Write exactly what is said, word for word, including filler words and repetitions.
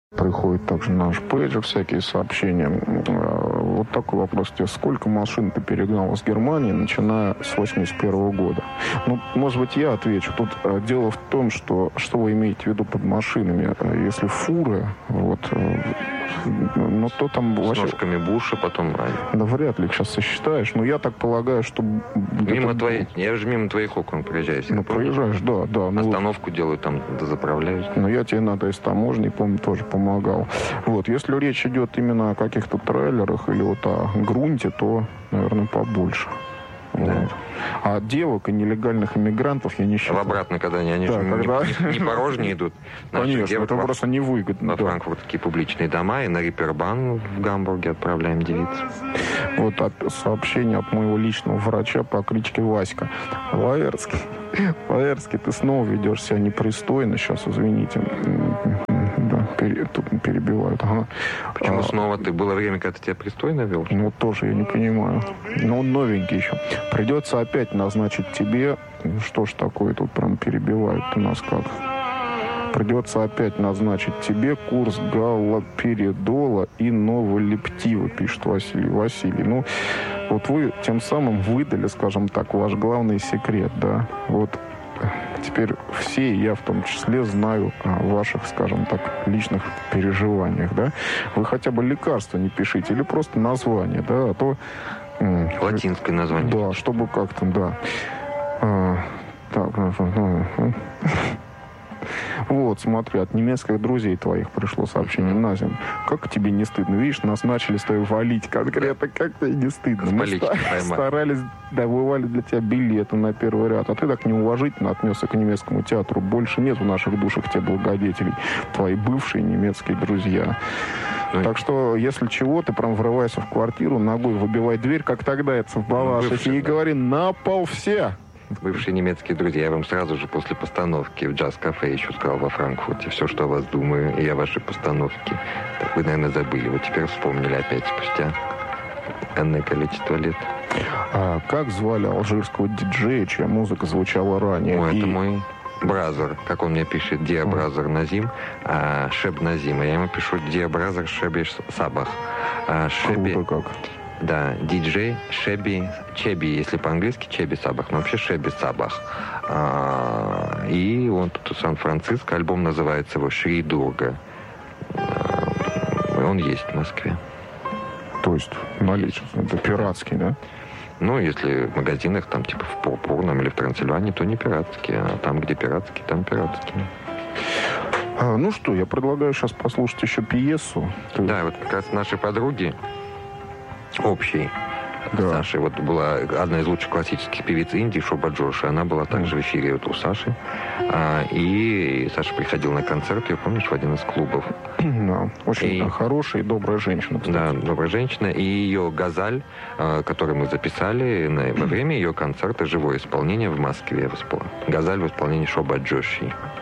Приходят также на наш пейджер всякие сообщения. Вот такой вопрос тебе. Сколько машин ты перегнал из Германии, начиная с восемьдесят первого года? Ну, может быть, я отвечу. Тут э, дело в том, что что вы имеете в виду под машинами? Если фуры, вот, э, ну, то там... С вообще... ножками Буша, потом... Да вряд ли их сейчас сосчитаешь. Но я так полагаю, что... Мимо твоих... Я же мимо твоих окон проезжаю. Ну, проезжаешь, да, да. Ну, остановку делаю, там заправляюсь. Но я тебе надо из таможни, помню, тоже помогал. Вот, если речь идет именно о каких-то трейлерах или вот о грунте, то, наверное, побольше. Да. Вот. А девок и нелегальных иммигрантов я не считаю. В обратно, когда они, они да, же когда... не, не порожние идут. Конечно, это во... просто невыгодно. Во да. Франкфурте такие публичные дома, и на Рипербан в Гамбурге отправляем девиц. Вот сообщение от моего личного врача по кличке Васька. Лаэрский, Лаэрский, ты снова ведешь себя непристойно. Сейчас, извините. Да, пере, тут перебивают. Ага. Почему а, снова ты? Было время, когда ты тебя пристойно вел? Ну, тоже я не понимаю. Ну, он новенький еще. Придется опять назначить тебе... Что ж такое, тут прям перебивают у нас как. Придется опять назначить тебе курс галоперидола и новолептива, пишет Василий. Василий, ну, вот вы тем самым выдали, скажем так, ваш главный секрет, да? Вот теперь все, я в том числе, знаю о ваших, скажем так, личных переживаниях, да? Вы хотя бы лекарства не пишите или просто название, да? А то... Латинское название. Да, чтобы как-то, да. А, так, вот, смотри, от немецких друзей твоих пришло сообщение. Назим, как тебе не стыдно? Видишь, нас начали с тобой валить конкретно. Как тебе не стыдно? Мы ста- старались, да, вывали для тебя билеты на первый ряд. А ты так неуважительно отнесся к немецкому театру. Больше нет в наших душах тебе благодетелей. Твои бывшие немецкие друзья. Ну, так что, если чего, ты прям врывайся в квартиру, ногой выбивай дверь, как тогда это в Балашихе, и говори: на пол все! Бывшие немецкие друзья, я вам сразу же после постановки в джаз-кафе еще сказал во Франкфурте все, что о вас думаю, и о вашей постановке. Так вы, наверное, забыли. Вот теперь вспомнили опять спустя энное количество лет. А как звали алжирского диджея, чья музыка звучала ранее? О, и... это мой бразер, как он мне пишет, Dear Brother Назим, а, Шеб Назим. А я ему пишу Dear Brother Шеби Сабах. А, Шеби... Круто как. Да, диджей Шеби, Чеби, если по-английски Чеби Сабах, но вообще Шеби Сабах. А, и он тут в Сан-Франциско, альбом называется его Шри Дурга. А, он есть в Москве. То есть наличие, это пиратский, да? Ну, если в магазинах, там, типа в Пурпурном или в Трансильвании, то не пиратский, а там, где пиратский, там пиратский. А, ну что, я предлагаю сейчас послушать еще пьесу. Ты... Да, вот как раз наши подруги общей. Да. Саши. Вот была одна из лучших классических певиц Индии, Шоба Джоши. Она была также в эфире вот у Саши. А, и Саша приходил на концерт, ее помнишь, в один из клубов. Да, очень и... хорошая и добрая женщина, кстати. Да, добрая женщина. И ее «Газаль», которую мы записали на... во время ее концерта, живое исполнение в Москве. «Газаль» в исполнении Шоба Джоши.